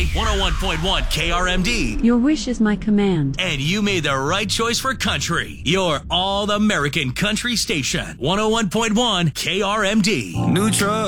101.1 KRMD. Your wish is my command. And you made the right choice for country. Your all-American country station. 101.1 KRMD. New truck.